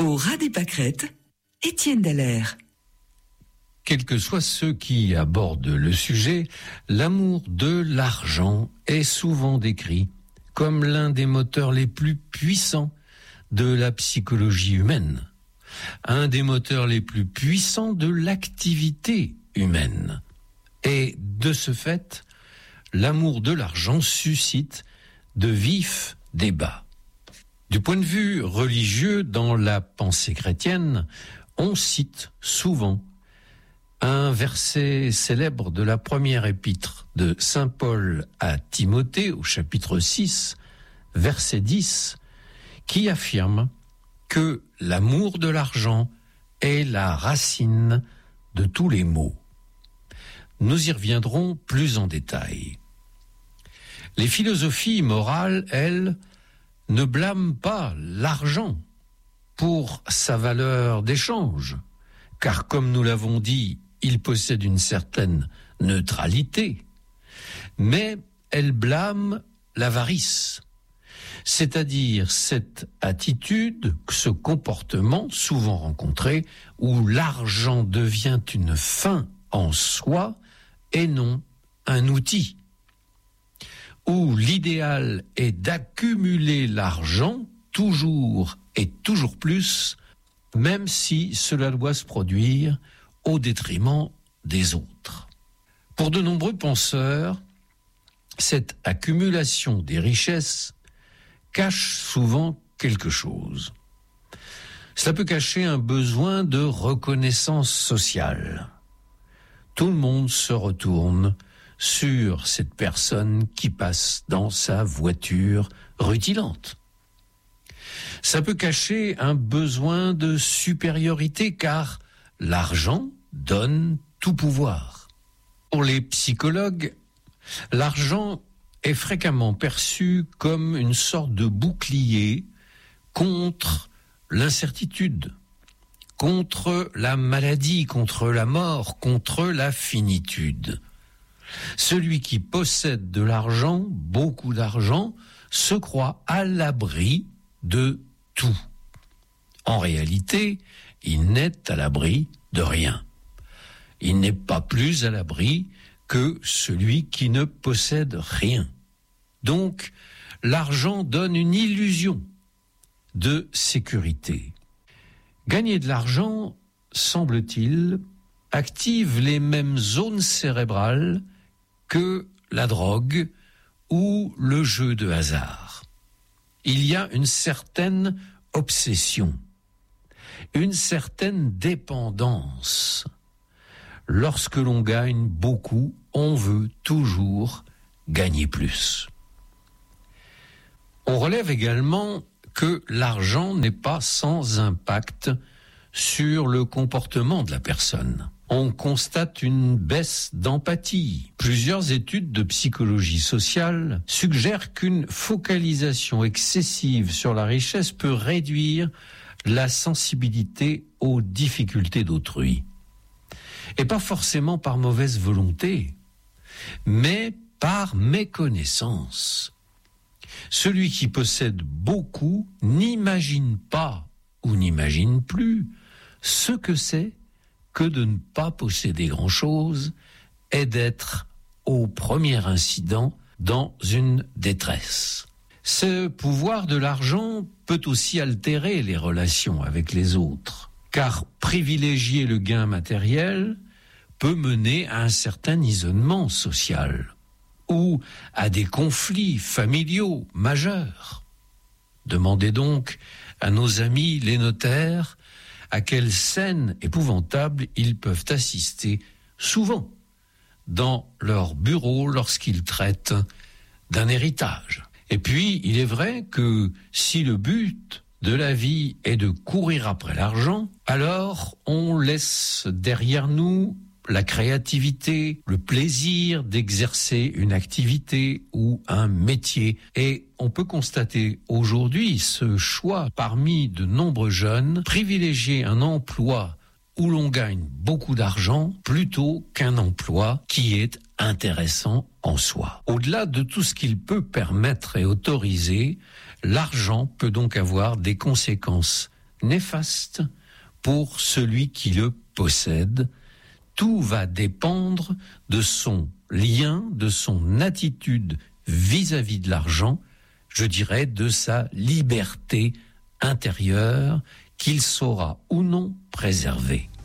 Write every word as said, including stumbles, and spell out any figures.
Au ras des pâquerettes, Étienne Dallaire. Quels que soient ceux qui abordent le sujet, l'amour de l'argent est souvent décrit comme l'un des moteurs les plus puissants de la psychologie humaine, un des moteurs les plus puissants de l'activité humaine. Et de ce fait, l'amour de l'argent suscite de vifs débats. Du point de vue religieux, dans la pensée chrétienne, on cite souvent un verset célèbre de la première épître de saint Paul à Timothée, au chapitre six, verset dix, qui affirme que l'amour de l'argent est la racine de tous les maux. Nous y reviendrons plus en détail. Les philosophies morales, elles, ne blâment pas l'argent pour sa valeur d'échange, car comme nous l'avons dit, il possède une certaine neutralité, mais elles blâment l'avarice, c'est-à-dire cette attitude, ce comportement souvent rencontré où l'argent devient une fin en soi et non un outil, où l'idéal est d'accumuler l'argent toujours et toujours plus, même si cela doit se produire au détriment des autres. Pour de nombreux penseurs, cette accumulation des richesses cache souvent quelque chose. Cela peut cacher un besoin de reconnaissance sociale. Tout le monde se retourne sur cette personne qui passe dans sa voiture rutilante. Ça peut cacher un besoin de supériorité car l'argent donne tout pouvoir. Pour les psychologues, l'argent est fréquemment perçu comme une sorte de bouclier contre l'incertitude, contre la maladie, contre la mort, contre la finitude. Celui qui possède de l'argent, beaucoup d'argent, se croit à l'abri de tout. En réalité, il n'est à l'abri de rien. Il n'est pas plus à l'abri que celui qui ne possède rien. Donc, l'argent donne une illusion de sécurité. Gagner de l'argent, semble-t-il, active les mêmes zones cérébrales que la drogue ou le jeu de hasard. Il y a une certaine obsession, une certaine dépendance. Lorsque l'on gagne beaucoup, on veut toujours gagner plus. On relève également que l'argent n'est pas sans impact sur le comportement de la personne. On constate une baisse d'empathie. Plusieurs études de psychologie sociale suggèrent qu'une focalisation excessive sur la richesse peut réduire la sensibilité aux difficultés d'autrui. Et pas forcément par mauvaise volonté, mais par méconnaissance. Celui qui possède beaucoup n'imagine pas ou n'imagine plus ce que c'est que de ne pas posséder grand-chose et d'être au premier incident dans une détresse. Ce pouvoir de l'argent peut aussi altérer les relations avec les autres, car privilégier le gain matériel peut mener à un certain isolement social ou à des conflits familiaux majeurs. Demandez donc à nos amis les notaires à quelle scène épouvantable ils peuvent assister souvent dans leur bureau lorsqu'ils traitent d'un héritage. Et puis, il est vrai que si le but de la vie est de courir après l'argent, alors on laisse derrière nous la créativité, le plaisir d'exercer une activité ou un métier. Et on peut constater aujourd'hui ce choix parmi de nombreux jeunes, privilégier un emploi où l'on gagne beaucoup d'argent plutôt qu'un emploi qui est intéressant en soi. Au-delà de tout ce qu'il peut permettre et autoriser, l'argent peut donc avoir des conséquences néfaste pour celui qui le possède. Tout va dépendre de son lien, de son attitude vis-à-vis de l'argent, je dirais de sa liberté intérieure qu'il saura ou non préserver.